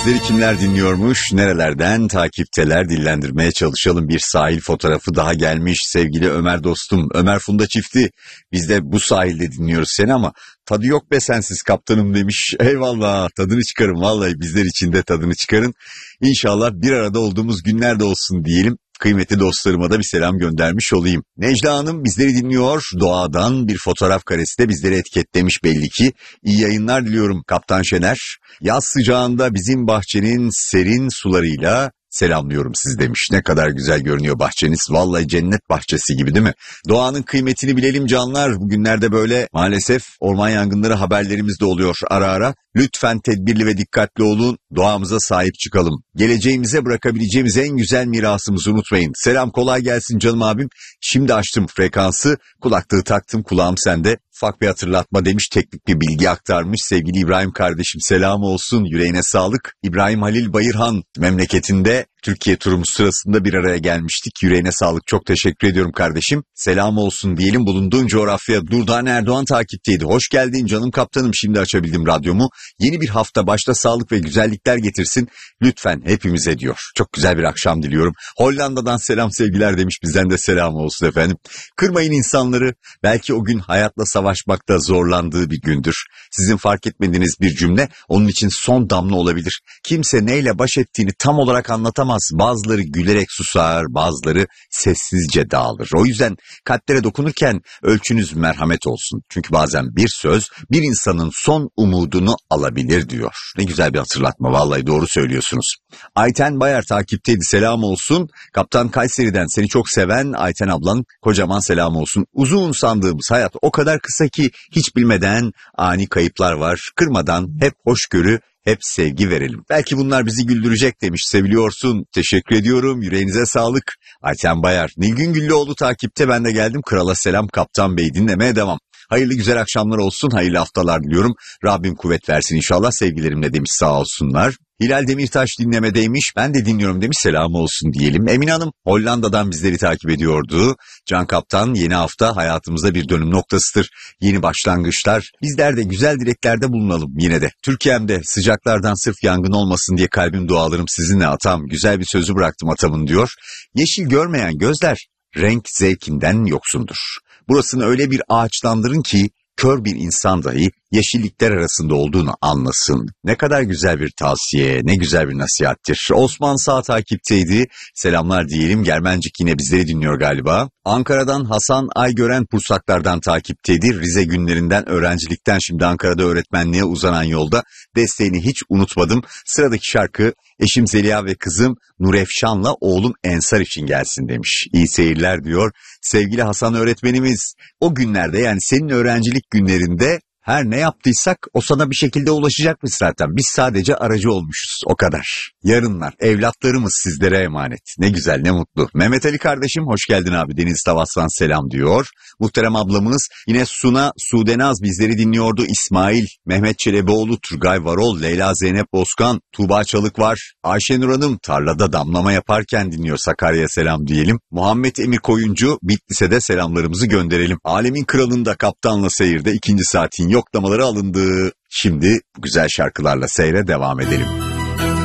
bizleri kimler dinliyormuş, nerelerden takipteler, dillendirmeye çalışalım. Bir sahil fotoğrafı daha gelmiş sevgili Ömer dostum, Ömer Funda çifti. Biz de bu sahilde dinliyoruz seni ama tadı yok be sensiz kaptanım demiş. Eyvallah, tadını çıkarın, vallahi bizler için de tadını çıkarın. İnşallah bir arada olduğumuz günlerde olsun diyelim. Kıymetli dostlarıma da bir selam göndermiş olayım. Necla Hanım bizleri dinliyor. Doğadan bir fotoğraf karesi de bizleri etiketlemiş belli ki. İyi yayınlar diliyorum Kaptan Şener. Yaz sıcağında bizim bahçenin serin sularıyla selamlıyorum siz demiş. Ne kadar güzel görünüyor bahçeniz. Vallahi cennet bahçesi gibi değil mi? Doğanın kıymetini bilelim canlar. Bugünlerde böyle maalesef orman yangınları haberlerimiz de oluyor ara ara. Lütfen tedbirli ve dikkatli olun. Doğamıza sahip çıkalım. Geleceğimize bırakabileceğimiz en güzel mirasımızı unutmayın. Selam, kolay gelsin canım abim. Şimdi açtım frekansı. Kulaklığı taktım, kulağım sende. Ufak bir hatırlatma demiş, teknik bir bilgi aktarmış. Sevgili İbrahim kardeşim selam olsun, yüreğine sağlık. İbrahim Halil Bayırhan memleketinde Türkiye turumuz sırasında bir araya gelmiştik. Yüreğine sağlık, çok teşekkür ediyorum kardeşim. Selam olsun diyelim. Bulunduğun coğrafya Durdan Erdoğan takipteydi. Hoş geldin canım kaptanım, şimdi açabildim radyomu. Yeni bir hafta başta sağlık ve güzellikler getirsin. Lütfen hepimize diyor. Çok güzel bir akşam diliyorum. Hollanda'dan selam sevgiler demiş, bizden de selam olsun efendim. Kırmayın insanları. Belki o gün hayatla savaşmakta zorlandığı bir gündür. Sizin fark etmediğiniz bir cümle onun için son damla olabilir. Kimse neyle baş ettiğini tam olarak anlatamaz. Bazıları gülerek susar, bazıları sessizce dağılır. O yüzden kalplere dokunurken ölçünüz merhamet olsun. Çünkü bazen bir söz bir insanın son umudunu alabilir diyor. Ne güzel bir hatırlatma, vallahi doğru söylüyorsunuz. Ayten Bayar takipteydi, selam olsun. Kaptan Kayseri'den seni çok seven Ayten ablan, kocaman selam olsun. Uzun sandığımız hayat o kadar kısa ki hiç bilmeden ani kayıplar var. Kırmadan hep hoşgörü, hep sevgi verelim. Belki bunlar bizi güldürecek demiş. Seviliyorsun. Teşekkür ediyorum. Yüreğinize sağlık. Ayten Bayar. Nilgün Güllüoğlu takipte. Ben de geldim. Krala selam. Kaptan Bey dinlemeye devam. Hayırlı güzel akşamlar olsun. Hayırlı haftalar diliyorum. Rabbim kuvvet versin inşallah. Sevgilerimle demiş, sağ olsunlar. Hilal Demirtaş dinlemedeymiş. Ben de dinliyorum demiş. Selam olsun diyelim. Emine Hanım Hollanda'dan bizleri takip ediyordu. Can Kaptan, yeni hafta hayatımızda bir dönüm noktasıdır. Yeni başlangıçlar. Bizler de güzel dileklerde bulunalım yine de. Türkiye'mde sıcaklardan sırf yangın olmasın diye kalbim dualarım sizinle atam. Güzel bir sözü bıraktım atamın diyor. Yeşil görmeyen gözler renk zevkinden yoksundur. Burasını öyle bir ağaçlandırın ki kör bir insan dahi yeşillikler arasında olduğunu anlasın. Ne kadar güzel bir tavsiye, ne güzel bir nasihattir. Osman Sağ takipteydi. Selamlar diyelim. Germencik yine bizleri dinliyor galiba. Ankara'dan Hasan Aygören Pursaklar'dan takipteydi. Rize günlerinden, öğrencilikten şimdi Ankara'da öğretmenliğe uzanan yolda desteğini hiç unutmadım. Sıradaki şarkı eşim Zeliha ve kızım Nurefşan'la oğlum Ensar için gelsin demiş. İyi seyirler diyor. Sevgili Hasan öğretmenimiz, o günlerde, yani senin öğrencilik günlerinde her ne yaptıysak o sana bir şekilde ulaşacakmış zaten. Biz sadece aracı olmuşuz, o kadar. Yarınlar, evlatlarımız sizlere emanet. Ne güzel, ne mutlu. Mehmet Ali kardeşim hoş geldin abi. Deniz Tavas'tan selam diyor. Muhterem ablamız yine Suna Sudenaz bizleri dinliyordu. İsmail, Mehmet Çelebioğlu, Turgay Varol, Leyla Zeynep Bozkan, Tuğba Çalık var. Ayşenur Hanım tarlada damlama yaparken dinliyor. Sakarya'ya selam diyelim. Muhammed Emir Koyuncu, Bitlis'e de selamlarımızı gönderelim. Alemin Kralı'nda Kaptanla Seyir'de ikinci saatin yoklamaları alındı. Şimdi bu güzel şarkılarla seyre devam edelim.